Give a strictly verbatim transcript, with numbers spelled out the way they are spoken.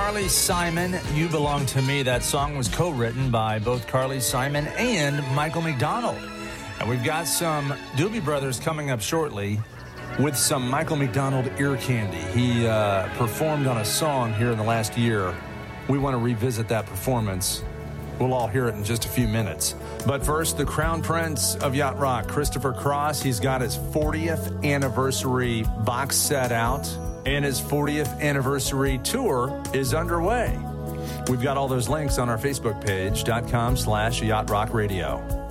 Carly Simon, You Belong to Me. That song was co-written by both Carly Simon and Michael McDonald. And we've got some Doobie Brothers coming up shortly with some Michael McDonald ear candy. He uh, performed on a song here in the last year. We want to revisit that performance. We'll all hear it in just a few minutes. But first, the Crown Prince of Yacht Rock, Christopher Cross. He's got his fortieth anniversary box set out, and his fortieth anniversary tour is underway. We've got all those links on our Facebook page, dot com slash Yacht Rock Radio.